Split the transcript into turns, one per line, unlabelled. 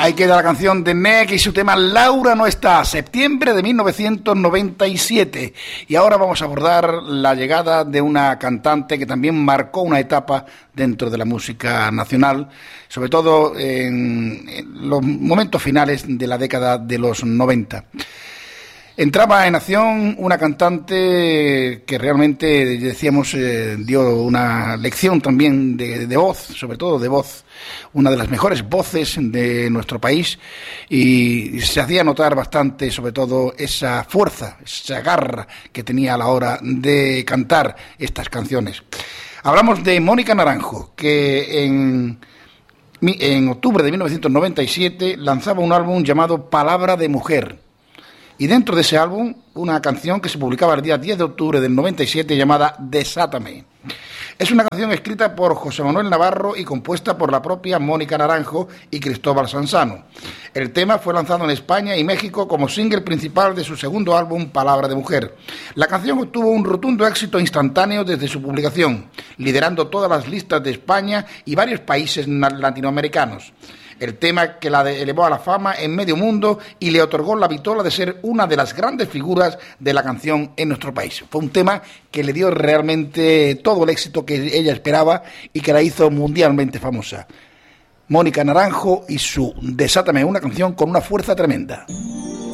Ahí queda la canción de Nek y su tema Laura no está, septiembre de 1997. Y ahora vamos a abordar la llegada de una cantante que también marcó una etapa dentro de la música nacional, sobre todo en los momentos finales de la década de los 90. Entraba en acción una cantante que realmente, decíamos, dio una lección también de voz, sobre todo de voz, una de las mejores voces de nuestro país, y se hacía notar bastante, sobre todo, esa fuerza, esa garra que tenía a la hora de cantar estas canciones. Hablamos de Mónica Naranjo, que en octubre de 1997 lanzaba un álbum llamado Palabra de Mujer. Y dentro de ese álbum, una canción que se publicaba el día 10 de octubre del 97 llamada Desátame. Es una canción escrita por José Manuel Navarro y compuesta por la propia Mónica Naranjo y Cristóbal Sansano. El tema fue lanzado en España y México como single principal de su segundo álbum Palabra de Mujer. La canción obtuvo un rotundo éxito instantáneo desde su publicación, liderando todas las listas de España y varios países latinoamericanos. El tema que la elevó a la fama en medio mundo y le otorgó la vitola de ser una de las grandes figuras de la canción en nuestro país. Fue un tema que le dio realmente todo el éxito que ella esperaba y que la hizo mundialmente famosa. Mónica Naranjo y su Desátame, una canción con una fuerza tremenda.